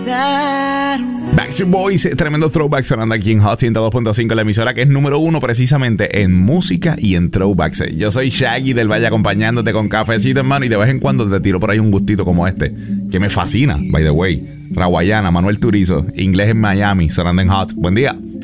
Backstreet Boys, tremendo throwback sonando aquí en Hot 102.5, la emisora que es número uno precisamente en música y en throwbacks. Yo soy Shaggy del Valle acompañándote con cafecito, hermano, y de vez en cuando te tiro por ahí un gustito como este, que me fascina, by the way. Rawayana, Manuel Turizo, Inglés en Miami, sonando en Hot. Buen día.